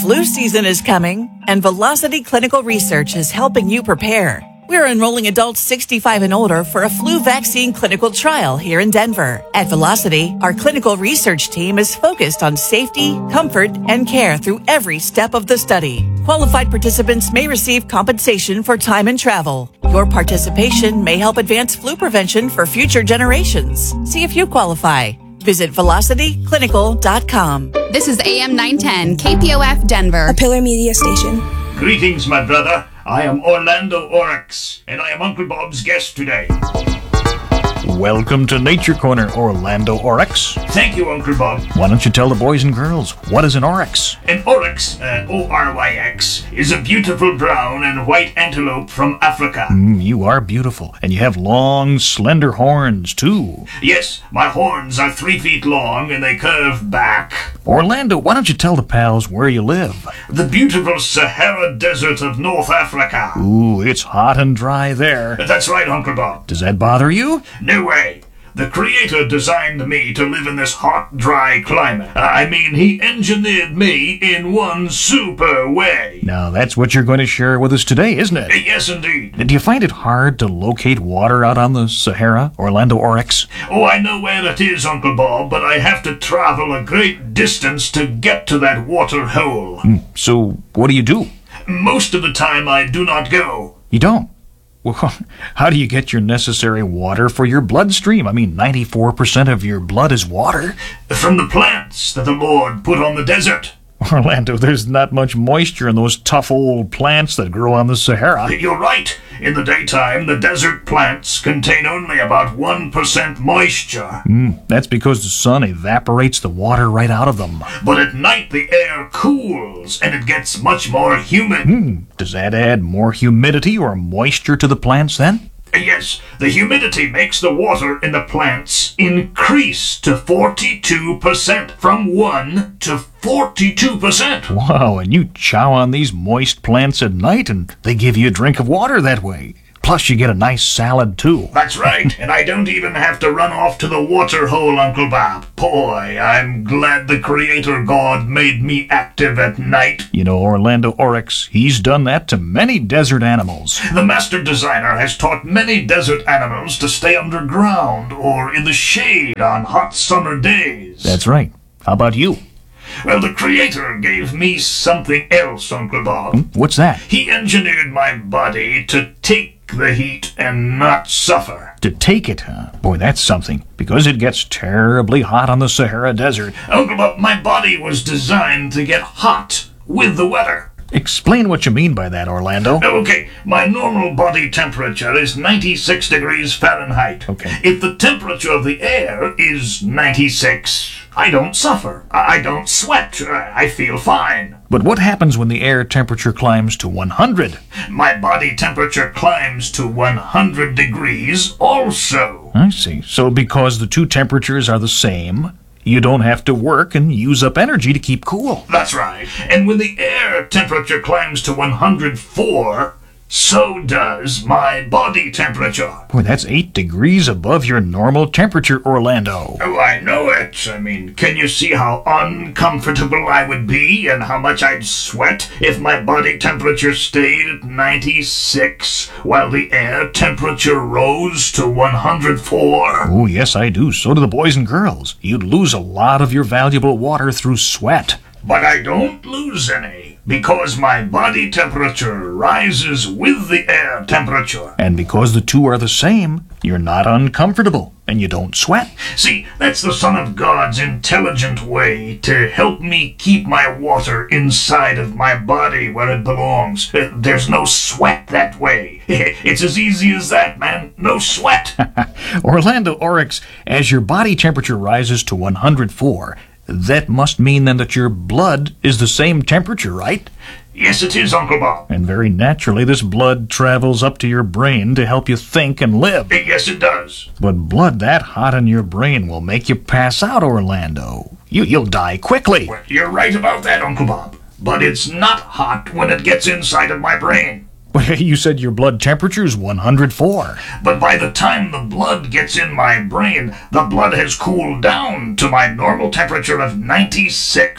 Flu season is coming, and Velocity Clinical Research is helping you prepare. We're enrolling adults 65 and older for a flu vaccine clinical trial here in Denver. At Velocity, our clinical research team is focused on safety, comfort, and care through every step of the study. Qualified participants may receive compensation for time and travel. Your participation may help advance flu prevention for future generations. See if you qualify. Visit velocityclinical.com. This is AM 910, KPOF Denver, a Pillar Media station. Greetings, my brother. I am Orlando Oryx, and I am Uncle Bob's guest today. Welcome to Nature Corner, Orlando Oryx. Thank you, Uncle Bob. Why don't you tell the boys and girls, what is an oryx? An oryx, O-R-Y-X, is a beautiful brown and white antelope from Africa. You are beautiful, and you have long, slender horns, too. Yes, my horns are 3 feet long, and they curve back. Orlando, why don't you tell the pals where you live? The beautiful Sahara Desert of North Africa. Ooh, it's hot and dry there. That's right, Uncle Bob. Does that bother you? No way. The Creator designed me to live in this hot, dry climate. He engineered me in one super way. Now, that's what you're going to share with us today, isn't it? Yes, indeed. Do you find it hard to locate water out on the Sahara, Orlando Oryx? Oh, I know where it is, Uncle Bob, but I have to travel a great distance to get to that water hole. So, what do? Most of the time, I do not go. You don't? Well, how do you get your necessary water for your bloodstream? 94% of your blood is water. From the plants that the Lord put on the desert. Orlando, there's not much moisture in those tough old plants that grow on the Sahara. You're right. In the daytime, the desert plants contain only about 1% moisture. That's because the sun evaporates the water right out of them. But at night, the air cools, and it gets much more humid. Does that add more humidity or moisture to the plants then? Yes, the humidity makes the water in the plants increase to 42%, from 1 to 42%. Wow, and you chow on these moist plants at night, and they give you a drink of water that way. Plus, you get a nice salad, too. That's right, and I don't even have to run off to the water hole, Uncle Bob. Boy, I'm glad the Creator God made me active at night. You know, Orlando Oryx, he's done that to many desert animals. The master designer has taught many desert animals to stay underground or in the shade on hot summer days. That's right. How about you? Well, the Creator gave me something else, Uncle Bob. What's that? He engineered my body to take the heat and not suffer. To take it, huh? Boy, that's something, because it gets terribly hot on the Sahara Desert. Uncle Bob, my body was designed to get hot with the weather. Explain what you mean by that, Orlando. Okay, my normal body temperature is 96 degrees Fahrenheit. Okay. If the temperature of the air is 96, I don't suffer. I don't sweat. I feel fine. But what happens when the air temperature climbs to 100? My body temperature climbs to 100 degrees also. I see. So because the two temperatures are the same, you don't have to work and use up energy to keep cool. That's right. And when the air temperature climbs to 104, so does my body temperature. Boy, that's 8 degrees above your normal temperature, Orlando. Oh, I know it. Can you see how uncomfortable I would be and how much I'd sweat if my body temperature stayed at 96 while the air temperature rose to 104? Oh, yes, I do. So do the boys and girls. You'd lose a lot of your valuable water through sweat. But I don't lose any, because my body temperature rises with the air temperature. And because the two are the same, you're not uncomfortable, and you don't sweat. See, that's the Son of God's intelligent way to help me keep my water inside of my body where it belongs. There's no sweat that way. It's as easy as that, man. No sweat. Orlando Oryx, as your body temperature rises to 104, that must mean then that your blood is the same temperature, right? Yes, it is, Uncle Bob. And very naturally, this blood travels up to your brain to help you think and live. Yes, it does. But blood that hot in your brain will make you pass out, Orlando. You'll die quickly. Well, you're right about that, Uncle Bob. But it's not hot when it gets inside of my brain. You said your blood temperature is 104. But by the time the blood gets in my brain, the blood has cooled down to my normal temperature of 96.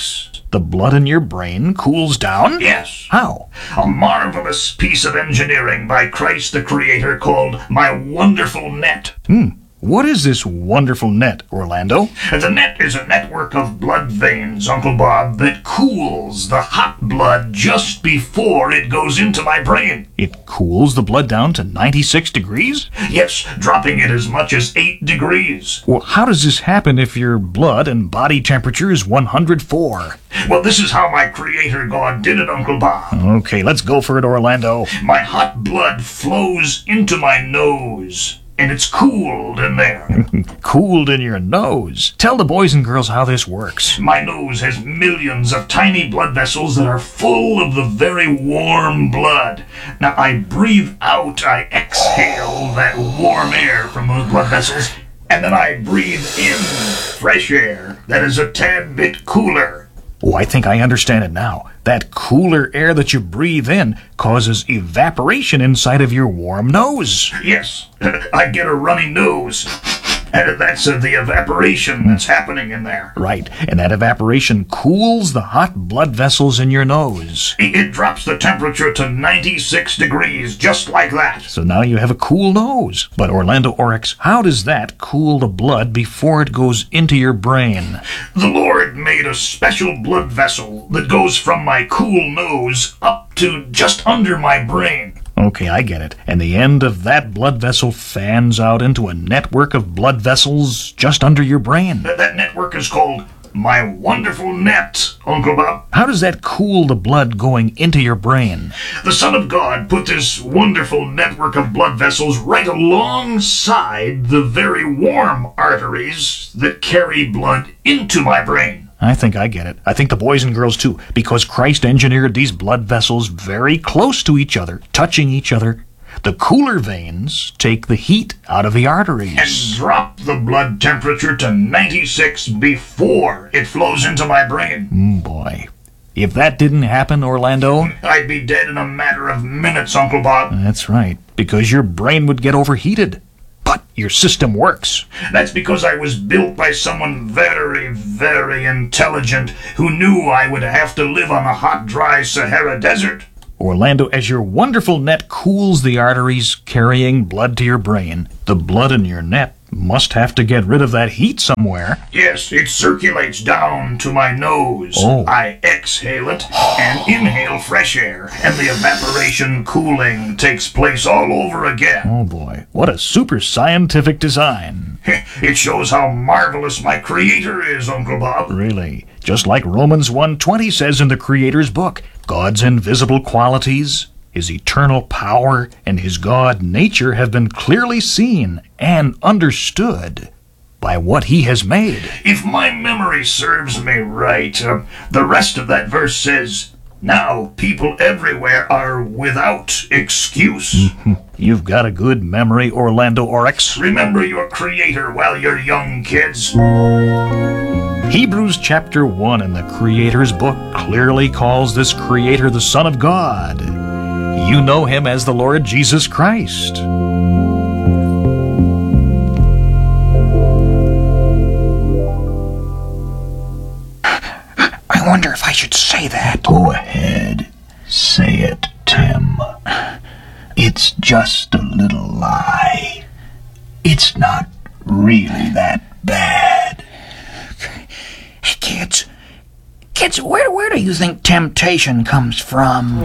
The blood in your brain cools down? Yes. How? A marvelous piece of engineering by Christ the Creator called My Wonderful Net. What is this wonderful net, Orlando? The net is a network of blood veins, Uncle Bob, that cools the hot blood just before it goes into my brain. It cools the blood down to 96 degrees? Yes, dropping it as much as 8 degrees. Well, how does this happen if your blood and body temperature is 104? Well, this is how my Creator God did it, Uncle Bob. Okay, let's go for it, Orlando. My hot blood flows into my nose, and it's cooled in there. Cooled in your nose. Tell the boys and girls how this works. My nose has millions of tiny blood vessels that are full of the very warm blood. Now, I breathe out, I exhale that warm air from those blood vessels, and then I breathe in fresh air that is a tad bit cooler. Oh, I think I understand it now. That cooler air that you breathe in causes evaporation inside of your warm nose. Yes, I get a runny nose. That's the evaporation that's happening in there. Right, and that evaporation cools the hot blood vessels in your nose. It drops the temperature to 96 degrees, just like that. So now you have a cool nose. But Orlando Oryx, how does that cool the blood before it goes into your brain? The Lord made a special blood vessel that goes from my cool nose up to just under my brain. Okay, I get it. And the end of that blood vessel fans out into a network of blood vessels just under your brain. That network is called My Wonderful Net, Uncle Bob. How does that cool the blood going into your brain? The Son of God put this wonderful network of blood vessels right alongside the very warm arteries that carry blood into my brain. I think I get it. I think the boys and girls too, because Christ engineered these blood vessels very close to each other, touching each other. The cooler veins take the heat out of the arteries. And drop the blood temperature to 96 before it flows into my brain. Boy. If that didn't happen, Orlando... I'd be dead in a matter of minutes, Uncle Bob. That's right, because your brain would get overheated. But your system works. That's because I was built by someone very, very intelligent who knew I would have to live on the hot, dry Sahara Desert. Orlando, as your wonderful net cools the arteries carrying blood to your brain, the blood in your net must have to get rid of that heat somewhere. Yes, it circulates down to my nose. Oh. I exhale it and inhale fresh air, and the evaporation cooling takes place all over again. Oh boy, what a super scientific design. It shows how marvelous my Creator is, Uncle Bob. Really, just like Romans 1:20 says in the Creator's book, God's invisible qualities, His eternal power, and His God nature have been clearly seen and understood by what He has made. If my memory serves me right, the rest of that verse says, now people everywhere are without excuse. You've got a good memory, Orlando Oryx. Remember your Creator while you're young, kids. Hebrews chapter 1 in the Creator's book clearly calls this Creator the Son of God. You know Him as the Lord Jesus Christ. I wonder if I should say that. Go ahead. Say it, Tim. It's just a little lie. It's not really that bad. Kids, where do you think temptation comes from?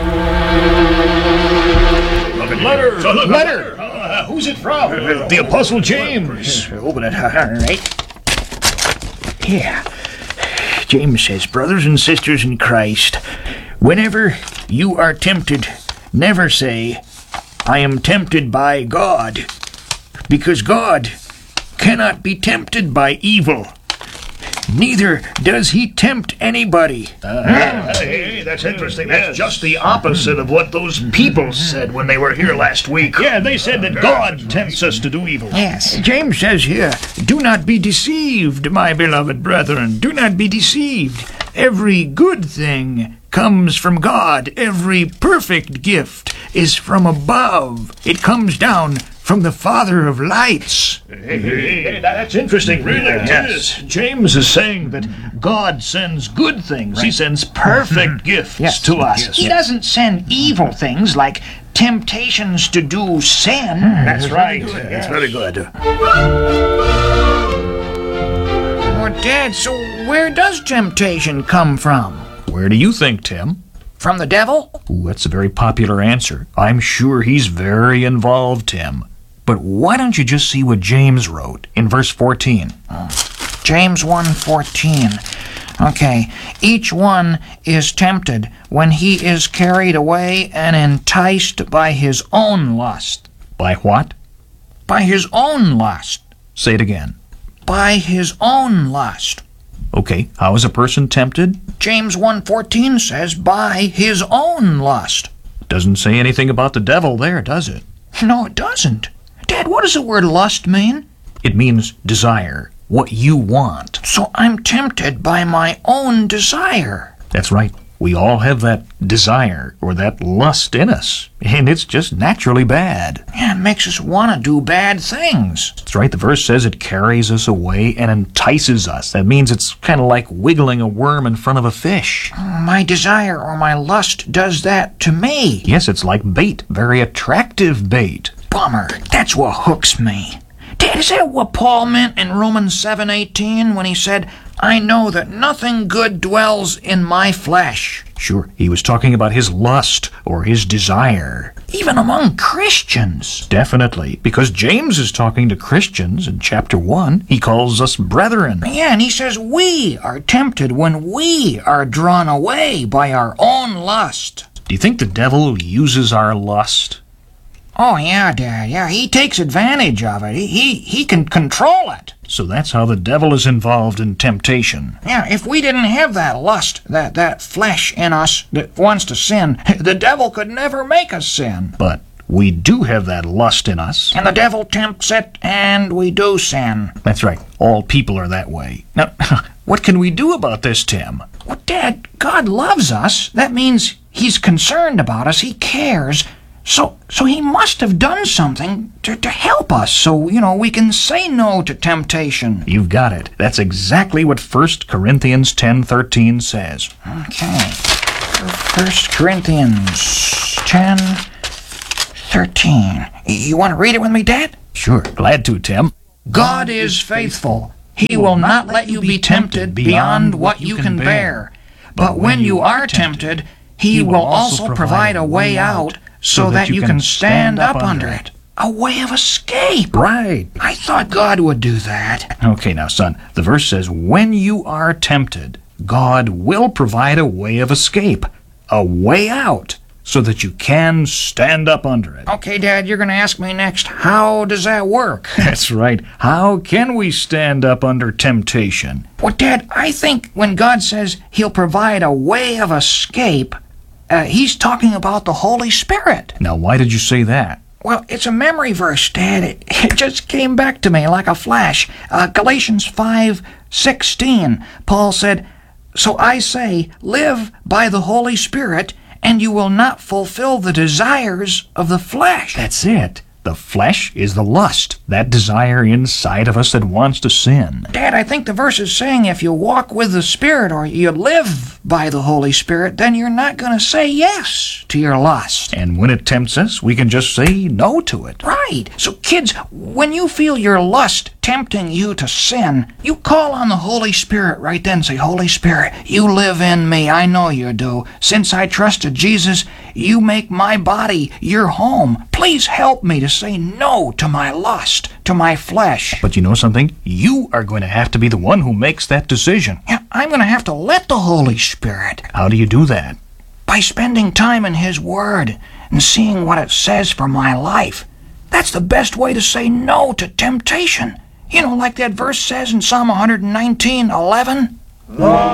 Letter! Who's it from? The Apostle James. Open it, all right. Here. James says, brothers and sisters in Christ, whenever you are tempted, never say, I am tempted by God, because God cannot be tempted by evil. Neither does He tempt anybody. Hey, that's interesting. That's just the opposite of what those people said when they were here last week. Yeah, they said that God tempts us to do evil. Yes. James says here, do not be deceived, my beloved brethren. Do not be deceived. Every good thing comes from God. Every perfect gift is from above. It comes down from the Father of lights. Hey, that's interesting, really. Yes. James is saying that God sends good things. He sends perfect gifts to us. He doesn't send evil things like temptations to do sin. That's right. That's very good. Well, Dad, so where does temptation come from? Where do you think, Tim? From the devil? Ooh, that's a very popular answer. I'm sure he's very involved, Tim. But why don't you just see what James wrote in verse 14? James 1:14. Okay, each one is tempted when he is carried away and enticed by his own lust. By what? By his own lust. Say it again. By his own lust. Okay, how is a person tempted? James 1:14 says, by his own lust. Doesn't say anything about the devil there, does it? No, it doesn't. Dad, what does the word lust mean? It means desire, what you want. So I'm tempted by my own desire. That's right. We all have that desire or that lust in us, and it's just naturally bad. Yeah, it makes us want to do bad things. That's right. The verse says it carries us away and entices us. That means it's kind of like wiggling a worm in front of a fish. My desire or my lust does that to me. Yes, it's like bait, very attractive bait. Bummer. That's what hooks me. Dad, is that what Paul meant in Romans 7:18 when he said, I know that nothing good dwells in my flesh? Sure, he was talking about his lust or his desire. Even among Christians. Definitely, because James is talking to Christians in chapter 1. He calls us brethren. Yeah, and he says we are tempted when we are drawn away by our own lust. Do you think the devil uses our lust? Oh, yeah, Dad. Yeah, he takes advantage of it. He can control it. So that's how the devil is involved in temptation. Yeah, if we didn't have that lust, that flesh in us that wants to sin, the devil could never make us sin. But we do have that lust in us. And the devil tempts it, and we do sin. That's right. All people are that way. Now, what can we do about this, Tim? Well, Dad, God loves us. That means he's concerned about us. He cares. So he must have done something to help us so, we can say no to temptation. You've got it. That's exactly what 1 Corinthians 10:13 says. Okay. 1 Corinthians 10:13. You want to read it with me, Dad? Sure. Glad to, Tim. God is faithful. He will not let you be tempted beyond what you can bear. But when you are tempted, he will also provide a way out so that you can stand up under it. A way of escape. Right. I thought God would do that. Okay, now, son, the verse says, when you are tempted, God will provide a way of escape, a way out, so that you can stand up under it. Okay, Dad, you're going to ask me next, how does that work? That's right. How can we stand up under temptation? Well, Dad, I think when God says he'll provide a way of escape, he's talking about the Holy Spirit. Now, why did you say that? Well, it's a memory verse, Dad. It just came back to me like a flash. Galatians 5:16, Paul said, so I say, live by the Holy Spirit, and you will not fulfill the desires of the flesh. That's it. The flesh is the lust, that desire inside of us that wants to sin. Dad, I think the verse is saying if you walk with the Spirit or you live by the Holy Spirit, then you're not going to say yes to your lust. And when it tempts us, we can just say no to it. Right. So kids, when you feel your lust tempting you to sin, you call on the Holy Spirit right then. Say, Holy Spirit, you live in me. I know you do. Since I trusted Jesus, you make my body your home. Please help me to say no to my lust, to my flesh. But you know something? You are going to have to be the one who makes that decision. Yeah, I'm going to have to let the Holy Spirit. How do you do that? By spending time in His Word and seeing what it says for my life. That's the best way to say no to temptation. Like that verse says in Psalm 119:11.